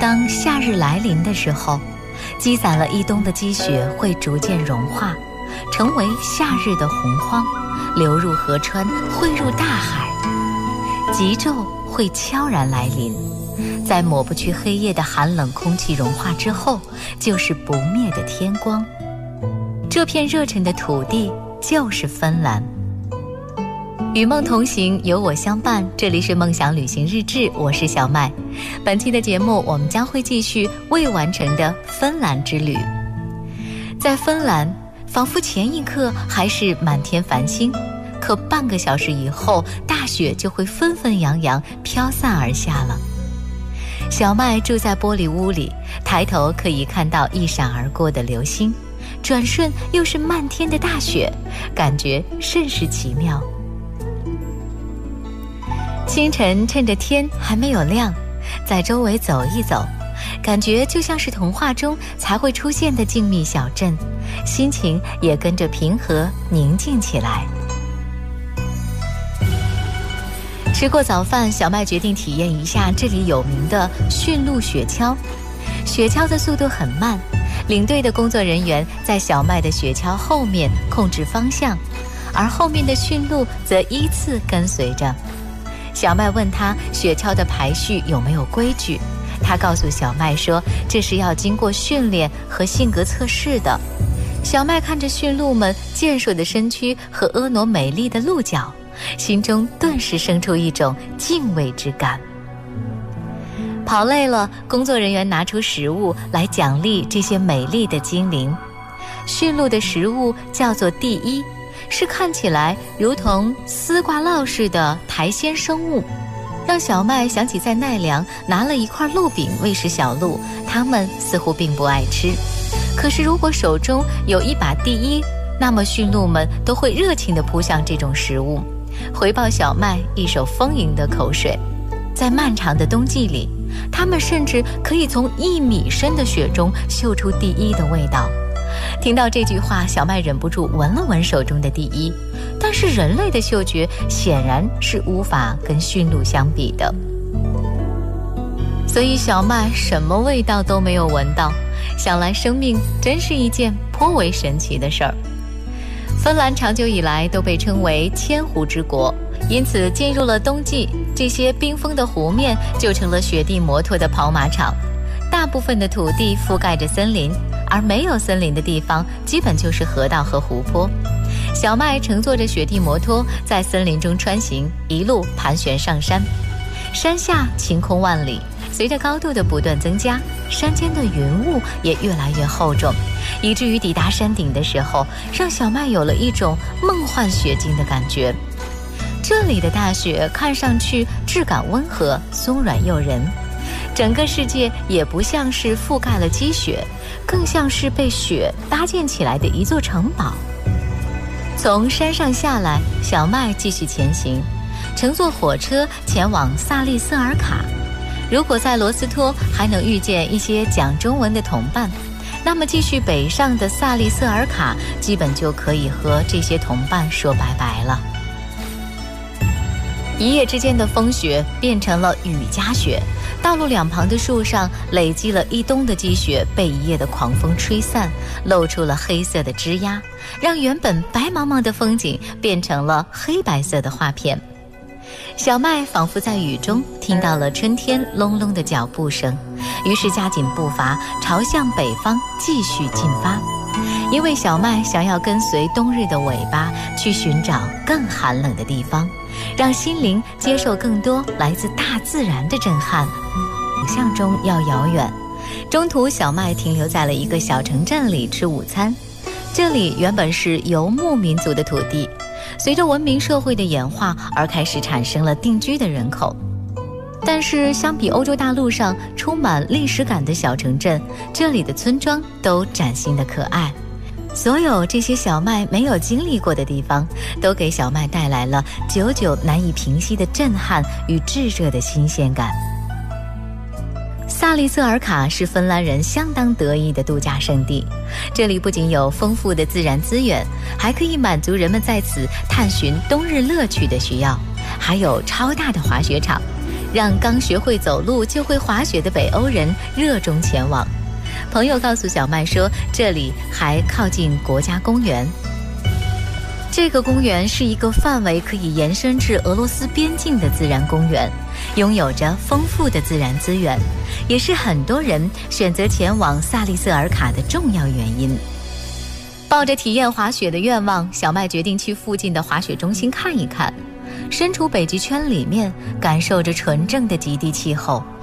当夏日来临的时候，积攒了一冬的积雪会逐渐融化，成为夏日的洪荒，流入河川，汇入大海。极昼会悄然来临，在抹不去黑夜的寒冷空气融化之后，就是不灭的天光。这片热忱的土地就是芬兰。与梦同行，有我相伴，这里是梦想旅行日志，我是小麦。本期的节目我们将会继续未完成的芬兰之旅。在芬兰，仿佛前一刻还是满天繁星，可半个小时以后，大雪就会纷纷扬扬飘散而下了。小麦住在玻璃屋里，抬头可以看到一闪而过的流星，转瞬又是漫天的大雪，感觉甚是奇妙。清晨趁着天还没有亮，在周围走一走，感觉就像是童话中才会出现的静谧小镇，心情也跟着平和宁静起来。吃过早饭，小麦决定体验一下这里有名的驯鹿雪橇。雪橇的速度很慢，领队的工作人员在小麦的雪橇后面控制方向，而后面的驯鹿则依次跟随着。小麦问他雪橇的排序有没有规矩，他告诉小麦说这是要经过训练和性格测试的。小麦看着驯鹿们健硕的身躯和婀娜美丽的鹿角，心中顿时生出一种敬畏之感。跑累了，工作人员拿出食物来奖励这些美丽的精灵。驯鹿的食物叫做第一，是看起来如同丝瓜烙似的苔藓生物，让小麦想起在奈良拿了一块鹿饼喂食小鹿，它们似乎并不爱吃。可是如果手中有一把第一，那么驯鹿们都会热情地扑向这种食物，回报小麦一手丰盈的口水。在漫长的冬季里，它们甚至可以从1米深的雪中嗅出第一的味道。听到这句话，小麦忍不住闻了闻手中的第一，但是人类的嗅觉显然是无法跟驯鹿相比的，所以小麦什么味道都没有闻到。想来生命真是一件颇为神奇的事儿。芬兰长久以来都被称为千湖之国，因此进入了冬季，这些冰封的湖面就成了雪地摩托的跑马场。大部分的土地覆盖着森林，而没有森林的地方基本就是河道和湖泊。小麦乘坐着雪地摩托在森林中穿行，一路盘旋上山。山下晴空万里，随着高度的不断增加，山间的云雾也越来越厚重，以至于抵达山顶的时候，让小麦有了一种梦幻雪境的感觉。这里的大雪看上去质感温和，松软诱人，整个世界也不像是覆盖了积雪，更像是被雪搭建起来的一座城堡。从山上下来，小麦继续前行，乘坐火车前往萨利瑟尔卡。如果在罗斯托还能遇见一些讲中文的同伴，那么继续北上的萨利瑟尔卡基本就可以和这些同伴说拜拜了。一夜之间的风雪变成了雨夹雪，道路两旁的树上累积了一冬的积雪被一夜的狂风吹散，露出了黑色的枝桠，让原本白茫茫的风景变成了黑白色的画片。小麦仿佛在雨中听到了春天隆隆的脚步声，于是加紧步伐朝向北方继续进发，因为小麦想要跟随冬日的尾巴去寻找更寒冷的地方，让心灵接受更多来自大自然的震撼，想象中要遥远。中途小麦停留在了一个小城镇里吃午餐，这里原本是游牧民族的土地，随着文明社会的演化而开始产生了定居的人口。但是相比欧洲大陆上充满历史感的小城镇，这里的村庄都崭新的可爱。所有这些小麦没有经历过的地方，都给小麦带来了久久难以平息的震撼与炙热的新鲜感。萨利瑟尔卡是芬兰人相当得意的度假胜地，这里不仅有丰富的自然资源，还可以满足人们在此探寻冬日乐趣的需要，还有超大的滑雪场。 让刚学会走路就会滑雪的北欧人热衷前往。朋友告诉小麦说，这里还靠近国家公园。这个公园是一个范围可以延伸至俄罗斯边境的自然公园，拥有着丰富的自然资源，也是很多人选择前往萨利瑟尔卡的重要原因。抱着体验滑雪的愿望，小麦决定去附近的滑雪中心看一看。身处北极圈里面，感受着纯正的极地气候，